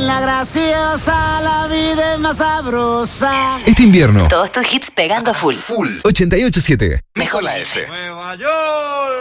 En la graciosa la vida es más sabrosa. Este invierno, Todos tus hits pegando full. Full 88.7. Mejor la F. Nueva York.